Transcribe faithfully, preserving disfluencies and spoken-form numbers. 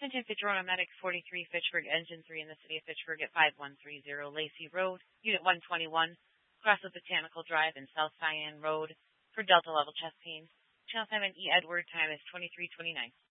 Engine Fitcherona Medic forty-three, Fitchburg, Engine three in the city of Fitchburg at five one three zero Lacey Road, Unit one twenty-one, across the Botanical Drive and South Cyan Road for Delta Level Chest Pain. Channel time and E. Edward time is twenty-three twenty-nine.